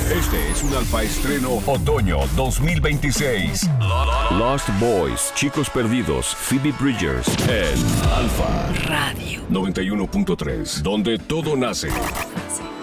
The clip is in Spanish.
Este es un Alfa estreno otoño 2026. Lost Boys, Chicos Perdidos, Phoebe Bridgers, en Alfa Radio 91.3, donde todo nace.